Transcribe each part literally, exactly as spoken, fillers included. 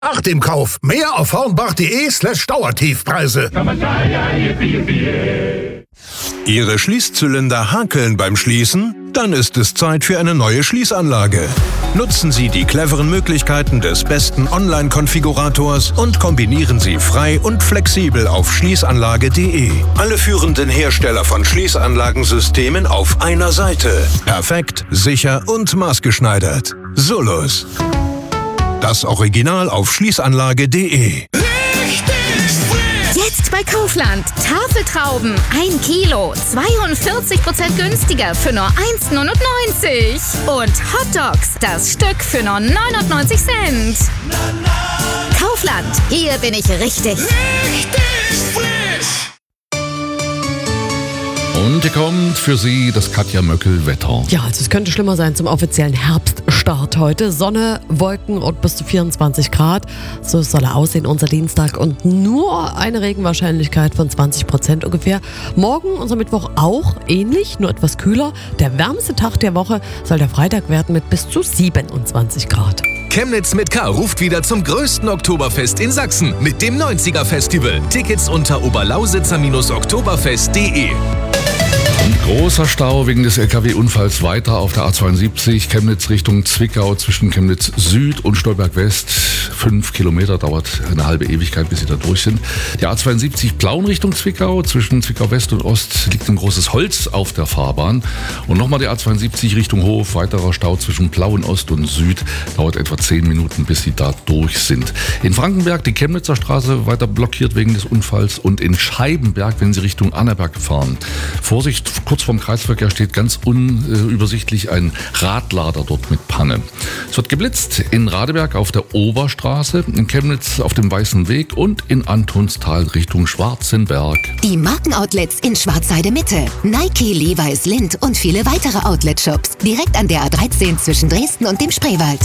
Acht im Kauf. Mehr auf hornbach.de slash Dauertiefpreise. Ihre Schließzylinder hakeln beim Schließen? Dann ist es Zeit für eine neue Schließanlage. Nutzen Sie die cleveren Möglichkeiten des besten Online-Konfigurators und kombinieren Sie frei und flexibel auf schließanlage punkt de. Alle führenden Hersteller von Schließanlagensystemen auf einer Seite. Perfekt, sicher und maßgeschneidert. Solus. Das Original auf schließanlage punkt de. Jetzt bei Kaufland. Tafeltrauben. ein Kilo. zweiundvierzig Prozent günstiger für nur eins neunundneunzig. Und Hotdogs. Das Stück für nur neunundneunzig Cent. Kaufland. Hier bin ich richtig. Richtig frisch. Und hier kommt für Sie das Katja Möckel-Wetter. Ja, also es könnte schlimmer sein zum offiziellen Herbststart heute. Sonne, Wolken und bis zu vierundzwanzig Grad. So soll er aussehen, unser Dienstag. Und nur eine Regenwahrscheinlichkeit von zwanzig Prozent ungefähr. Morgen, unser Mittwoch, auch ähnlich, nur etwas kühler. Der wärmste Tag der Woche soll der Freitag werden mit bis zu siebenundzwanzig Grad. Chemnitz mit K ruft wieder zum größten Oktoberfest in Sachsen mit dem neunziger Festival. Tickets unter oberlausitzer Oktoberfest punkt de. Und großer Stau wegen des L K W-Unfalls weiter auf der A zweiundsiebzig, Chemnitz Richtung Zwickau zwischen Chemnitz Süd und Stolberg West. Fünf Kilometer, dauert eine halbe Ewigkeit, bis sie da durch sind. Die A zweiundsiebzig Plauen Richtung Zwickau, zwischen Zwickau West und Ost liegt ein großes Holz auf der Fahrbahn. Und nochmal die A zweiundsiebzig Richtung Hof, weiterer Stau zwischen Plauen Ost und Süd, dauert etwa zehn Minuten, bis sie da durch sind. In Frankenberg die Chemnitzer Straße weiter blockiert wegen des Unfalls und in Scheibenberg, wenn Sie Richtung Annaberg fahren. Vorsicht, kurz vorm Kreisverkehr steht ganz unübersichtlich ein Radlader dort mit Panne. Es wird geblitzt in Radeberg auf der Oberstraße, in Chemnitz auf dem Weißen Weg und in Antonstal Richtung Schwarzenberg. Die Markenoutlets in Schwarzheide Mitte. Nike, Levi's, Lindt und viele weitere Outlet-Shops. Direkt an der A dreizehn zwischen Dresden und dem Spreewald.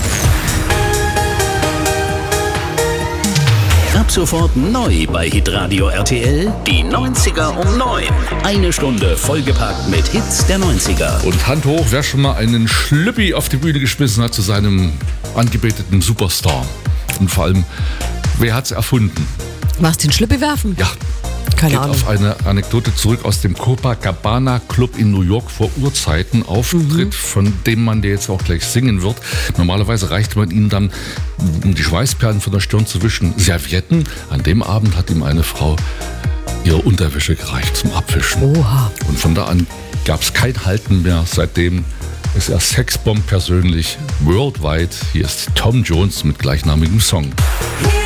Ab sofort neu bei Hitradio R T L, die neunziger um neun. Eine Stunde vollgepackt mit Hits der neunziger. Und Hand hoch, wer schon mal einen Schlüppi auf die Bühne geschmissen hat zu seinem angebeteten Superstar. Und vor allem, wer hat's erfunden? Was, den Schlüppi werfen? Ja. Keine Geht Ahnung. auf eine Anekdote zurück aus dem Copacabana Club in New York vor Urzeiten. Auftritt, mhm. von dem man, der jetzt auch gleich singen wird. Normalerweise reichte man ihm dann, um die Schweißperlen von der Stirn zu wischen, Servietten. An dem Abend hat ihm eine Frau ihre Unterwäsche gereicht zum Abwischen. Oha. Und von da an gab es kein Halten mehr. Seitdem ist er Sexbomb persönlich worldwide. Hier ist Tom Jones mit gleichnamigem Song.